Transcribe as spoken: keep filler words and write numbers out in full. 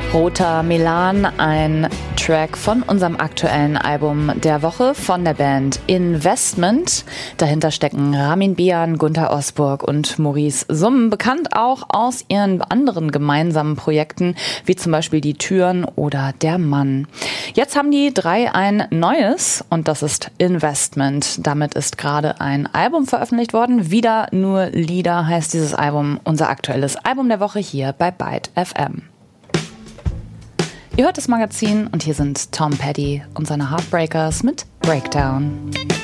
Roter Melan, ein Track von unserem aktuellen Album der Woche von der Band Investment. Dahinter stecken Ramin Behan, Gunter Osburg und Maurice Summen, bekannt auch aus ihren anderen gemeinsamen Projekten, wie zum Beispiel Die Türen oder Der Mann. Jetzt haben die drei ein neues und das ist Investment. Damit ist gerade ein Album veröffentlicht worden. Wieder nur Lieder heißt dieses Album, unser aktuelles Album der Woche hier bei Byte F M. Ihr hört das Magazin und hier sind Tom Petty und seine Heartbreakers mit Breakdown.